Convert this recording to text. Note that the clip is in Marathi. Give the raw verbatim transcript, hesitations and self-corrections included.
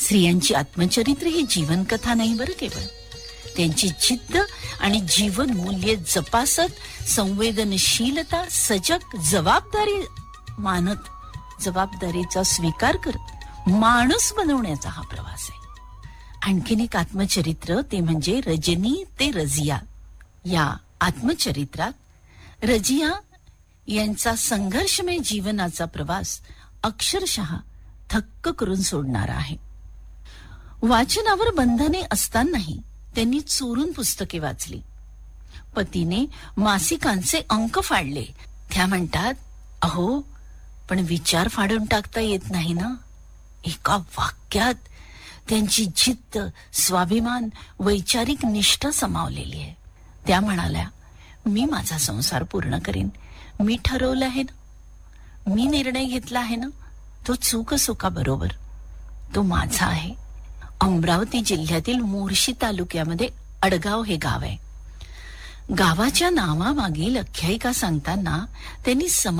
स्त्रियांची आत्मचरित्र ही जीवनकथा नाही बरं केवळ. त्यांची जिद्द आणि जीवन मूल्ये जपासत संवेदनशीलता, सजग, जबाबदारी मानत, जबाबदारीचा स्वीकार करत माणूस बनवण्याचा हा प्रवास आहे. आणखीन एक आत्मचरित्र ते म्हणजे रजनी ते रजिया. या आत्मचरित्रात रजिया यांचा संघर्षमय जीवनाचा प्रवास अक्षरशः थक्क करून सोडणारा आहे. वाचनावर बंधने असतानाही त्यांनी चोरून पुस्तके वाचली. पतीने मासिकांचे अंक फाडले. त्या म्हणतात, अहो पण विचार फाडून टाकता येत नाही ना. एका वाक्यात त्यांची जिद्द, स्वाभिमान, वैचारिक निष्ठा समावलेली आहे. त्या म्हणाल्या, मी माझा संसार पूर्ण करीन. मी ठरवलं आहे ना, मी निर्णय घेतला आहे ना, तो चूक सुका बरोबर तो माझा आहे. अमरावती जिल्ह्यातील मोर्शी तालुक्यामध्ये अडगाव हे गाव आहे. गावाच्या नावामागील आख्यायिका सांगताना त्यांनी सम